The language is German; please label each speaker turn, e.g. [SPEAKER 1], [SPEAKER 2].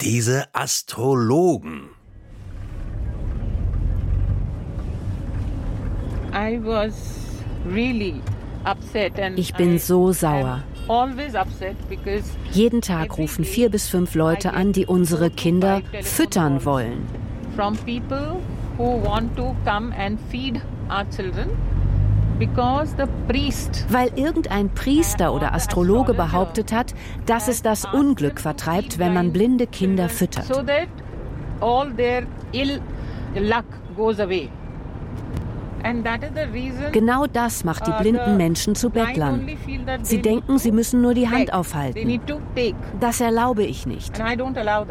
[SPEAKER 1] Diese Astrologen.
[SPEAKER 2] Ich bin so sauer. Jeden Tag rufen 4 bis 5 Leute an, die unsere Kinder füttern wollen. Weil irgendein Priester oder Astrologe behauptet hat, dass es das Unglück vertreibt, wenn man blinde Kinder füttert. Genau das macht die blinden Menschen zu Bettlern. Sie denken, sie müssen nur die Hand aufhalten. Das erlaube ich nicht.